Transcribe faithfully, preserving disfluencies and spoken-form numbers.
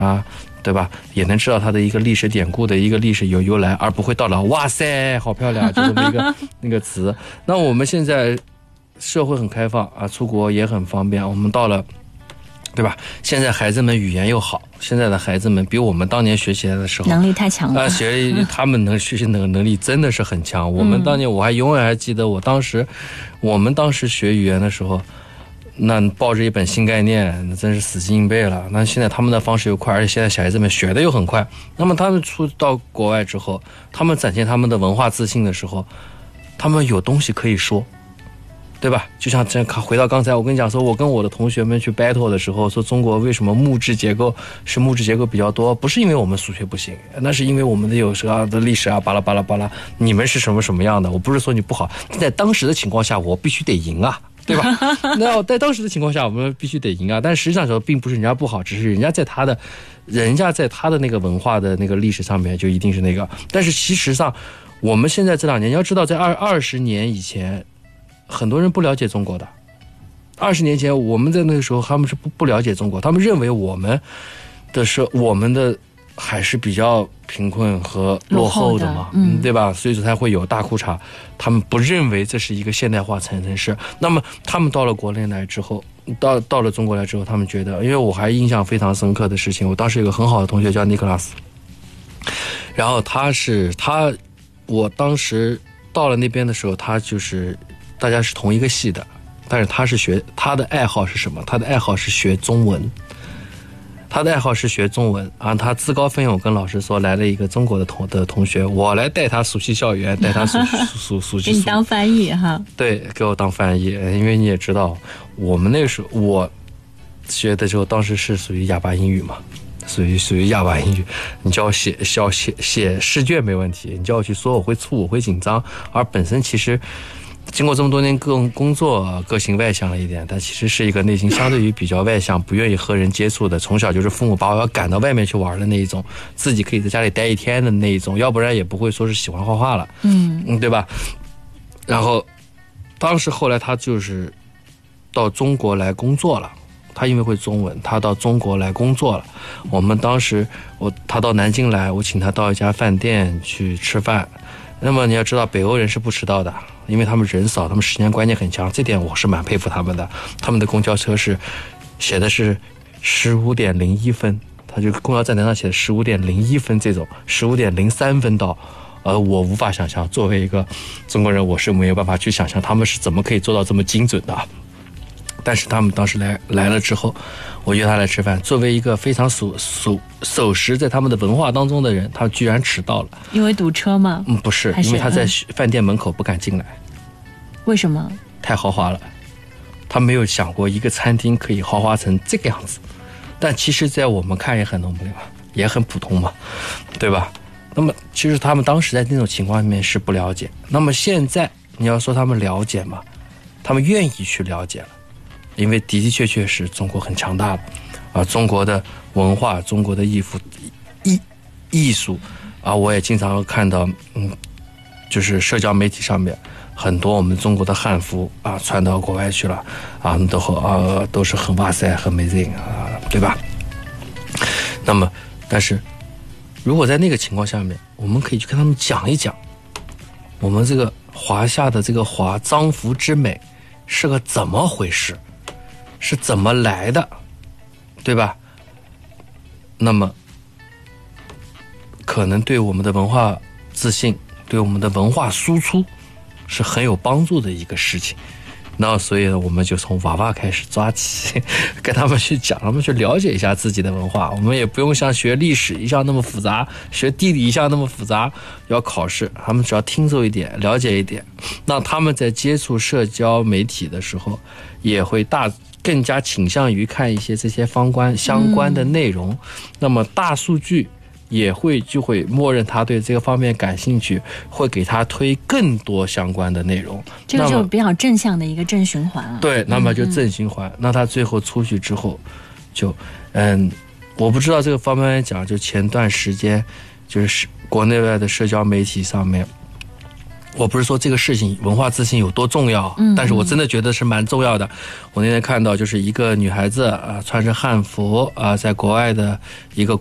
啊，对吧？也能知道它的一个历史典故的一个历史由由来，而不会到了哇塞好漂亮就这么一个那个词。那我们现在社会很开放啊，出国也很方便，我们到了，对吧？现在孩子们语言又好，现在的孩子们比我们当年学习的时候能力太强了， 啊，学他们能学习能能力真的是很强。我们当年我还永远还记得，我当时我们当时学语言的时候，那抱着一本新概念，那真是死记硬背了。那现在他们的方式又快，而且现在小孩子们学的又很快。那么他们出到国外之后，他们展现他们的文化自信的时候，他们有东西可以说。对吧？就像这样，回到刚才我跟你讲说，我跟我的同学们去 battle 的时候，说中国为什么木质结构是木质结构比较多，不是因为我们数学不行，那是因为我们的有时候的历史啊，巴拉巴拉巴拉，你们是什么什么样的？我不是说你不好，在当时的情况下，我必须得赢啊，对吧？那在当时的情况下，我们必须得赢啊。但实际上说，并不是人家不好，只是人家在他的，人家在他的那个文化的那个历史上面就一定是那个。但是其实上，我们现在这两年，你要知道，在二二十年以前。很多人不了解中国的，二十年前我们在那个时候他们是不不了解中国，他们认为我们的是我们的还是比较贫困和落后的嘛，嗯，对吧？所以说才会有大裤衩，他们不认为这是一个现代化城城市。那么他们到了国内来之后，到到了中国来之后，他们觉得，因为我还印象非常深刻的事情，我当时有个很好的同学叫尼克拉斯，然后他是他，我当时到了那边的时候，他就是。大家是同一个系的，但是他是学他的爱好是什么？他的爱好是学中文，他的爱好是学中文啊。他自告奋勇跟老师说，来了一个中国的同的同学，我来带他熟悉校园，带他熟熟熟悉。 给你当翻译哈？对， 给我当翻译，因为你也知道，我们那个时候我学的时候，当时是属于哑巴英语嘛。属于属于哑巴英语，你叫我写写写写试卷没问题，你叫我去说我会怵，我会紧张，而本身其实。经过这么多年各工作，个性外向了一点，但其实是一个内心相对于比较外向，不愿意和人接触的。从小就是父母把我要赶到外面去玩的那一种，自己可以在家里待一天的那一种，要不然也不会说是喜欢画画了，嗯嗯，对吧？然后，当时后来他就是到中国来工作了，他因为会中文，他到中国来工作了。我们当时我他到南京来，我请他到一家饭店去吃饭。那么你要知道，北欧人是不迟到的。因为他们人少，他们时间观念很强，这点我是蛮佩服他们的。他们的公交车是写的是十五点零一分，他就公交站台上写的十五点零一分，这种十五点零三分到，呃，我无法想象，作为一个中国人，我是没有办法去想象他们是怎么可以做到这么精准的。但是他们当时来来了之后，我约他来吃饭，作为一个非常守守守时在他们的文化当中的人，他居然迟到了。因为堵车吗？嗯，不是，因为他在饭店门口不敢进来。为什么？太豪华了，他没有想过一个餐厅可以豪华成这个样子。但其实在我们看也很 normal 嘛，也很普通嘛，对吧？那么其实他们当时在那种情况里面是不了解。那么现在你要说他们了解吗？他们愿意去了解了。因为的的确确是中国很强大了，啊，中国的文化、中国的艺术、艺艺术，啊，我也经常看到，嗯，就是社交媒体上面很多我们中国的汉服啊传到国外去了，啊，都和啊都是很哇塞、很 amazing 啊，对吧？那么，但是如果在那个情况下面，我们可以去跟他们讲一讲，我们这个华夏的这个华章服之美是个怎么回事？是怎么来的，对吧？那么可能对我们的文化自信，对我们的文化输出是很有帮助的一个事情。那所以呢，我们就从娃娃开始抓起，跟他们去讲，他们去了解一下自己的文化。我们也不用像学历史一样那么复杂，学地理一样那么复杂，要考试。他们只要听说一点，了解一点，那他们在接触社交媒体的时候，也会大更加倾向于看一些这些方关相关的内容。嗯、那么大数据也会就会默认他对这个方面感兴趣，会给他推更多相关的内容。这个就比较正向的一个正循环了。对，那么就正循环。嗯、那他最后出去之后，就嗯，我不知道这个方面讲，就前段时间就是国内外的社交媒体上面我不是说这个事情文化自信有多重要， 嗯， 但是我真的觉得是蛮重要的。我那天看到就是一个女孩子啊、呃，穿着汉服啊、呃，在国外的一个